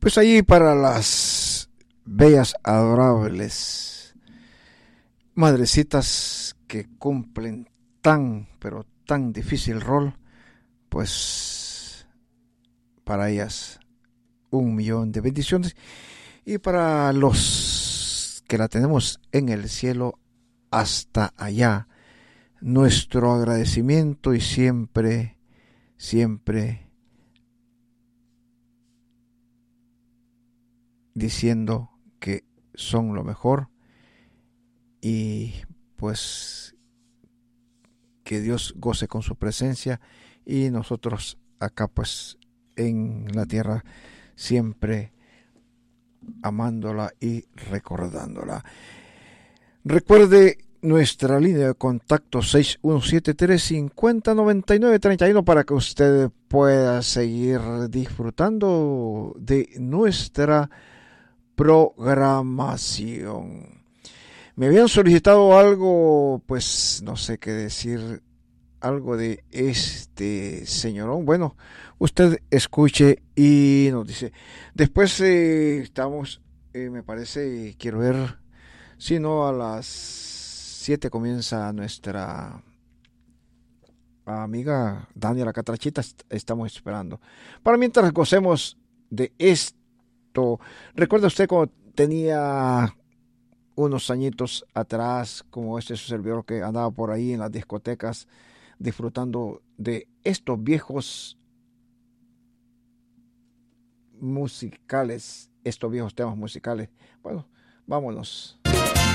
Pues ahí para las bellas, adorables madrecitas que cumplen tan, pero tan difícil rol, pues para ellas 1 millón de bendiciones, y para los que la tenemos en el cielo hasta allá, nuestro agradecimiento, y siempre, siempre diciendo que son lo mejor, y pues que Dios goce con su presencia, y nosotros acá pues en la tierra siempre amándola y recordándola. Recuerde nuestra línea de contacto 6173-5099-31 para que usted pueda seguir disfrutando de nuestra programación. Me habían solicitado algo, pues no sé qué decir, algo de este señorón. Bueno, usted escuche y nos dice. Después estamos, me parece, quiero ver, si no, a las 7 comienza nuestra amiga Daniela Catrachita. Estamos esperando. Para mientras gocemos de esto. ¿Recuerda usted cuando tenía unos añitos atrás, como este su servidor, que andaba por ahí en las discotecas disfrutando de estos viejos musicales, estos viejos temas musicales? Bueno, vámonos.